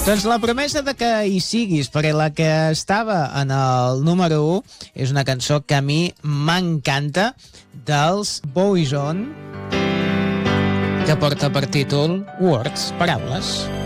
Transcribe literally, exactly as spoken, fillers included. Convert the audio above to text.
Doncs la promesa de que hi siguis, perquè la que estava en el número u és una cançó que a mi m'encanta, dels Boyzone, que porta per títol Words, paraules.